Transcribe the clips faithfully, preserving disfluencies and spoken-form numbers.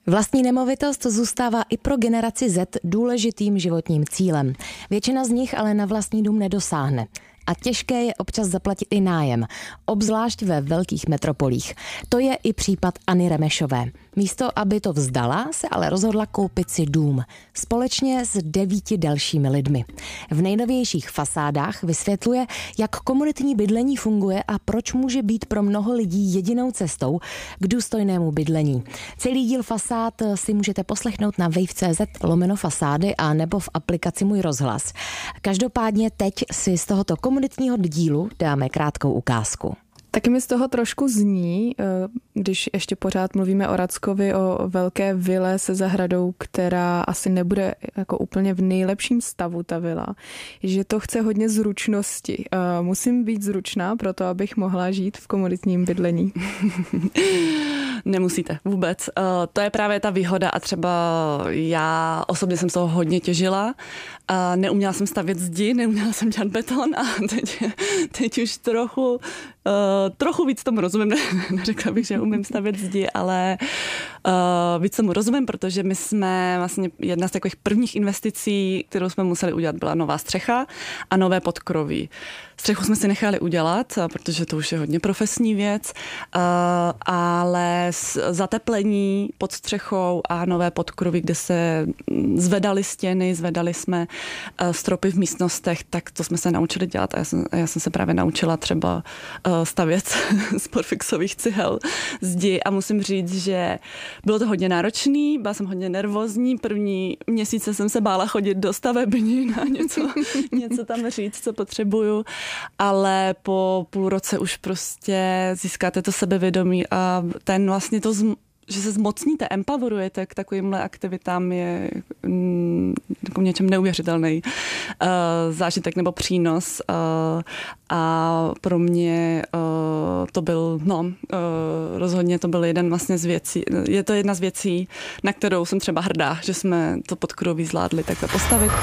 Vlastní nemovitost zůstává i pro generaci Z důležitým životním cílem. Většina z nich ale na vlastní dům nedosáhne. A těžké je občas zaplatit i nájem, obzvlášť ve velkých metropolích. To je i případ Anny Remešové. Místo, aby to vzdala, se ale rozhodla koupit si dům. Společně s devíti dalšími lidmi. V nejnovějších fasádách vysvětluje, jak komunitní bydlení funguje a proč může být pro mnoho lidí jedinou cestou k důstojnému bydlení. Celý díl Fasád si můžete poslechnout na wave.cz lomeno fasády a nebo v aplikaci Můj rozhlas. Každopádně teď si z tohoto komunitního dílu dáme krátkou ukázku. Taky mi z toho trošku zní, když ještě pořád mluvíme o Rackovi, o velké vile se zahradou, která asi nebude jako úplně v nejlepším stavu ta vila, že to chce hodně zručnosti. Musím být zručná pro to, abych mohla žít v komunitním bydlení. Nemusíte vůbec. To je právě ta výhoda a třeba já osobně jsem z toho hodně těžila. Neuměla jsem stavět zdi, neuměla jsem dělat beton a teď, teď už trochu Uh, trochu víc tomu rozumím, ne, neřekla bych, že umím stavět zdi, ale uh, víc tomu rozumím, protože my jsme vlastně jedna z takových prvních investicí, kterou jsme museli udělat, byla nová střecha a nové podkroví. Střechu jsme si nechali udělat, protože to už je hodně profesní věc, uh, ale zateplení pod střechou a nové podkroví, kde se zvedaly stěny, zvedali jsme uh, stropy v místnostech, tak to jsme se naučili dělat a já jsem, já jsem se právě naučila třeba uh, stavět z porfixových cihel zdi a musím říct, že bylo to hodně náročný, byla jsem hodně nervózní, první měsíce jsem se bála chodit do stavební a něco, něco tam říct, co potřebuju, ale po půl roce už prostě získáte to sebevědomí a ten vlastně to zm- že se zmocníte, empowerujete k takovýmhle aktivitám je mm, jako něčem neuvěřitelný uh, zážitek nebo přínos uh, a pro mě uh, to byl, no, uh, rozhodně to byl jeden vlastně z věcí, je to jedna z věcí, na kterou jsem třeba hrdá, že jsme to podkroví zvládli takhle postavit.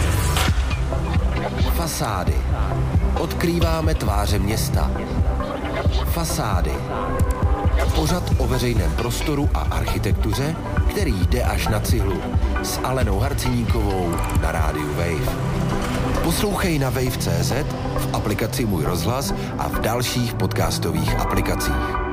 Fasády. Odkrýváme tváře města. Fasády. Pořad o veřejném prostoru a architektuře, který jde až na cihlu. S Alenou Harciníkovou na rádiu Wave. Poslouchej na wave tečka cé zet, v aplikaci Můj rozhlas a v dalších podcastových aplikacích.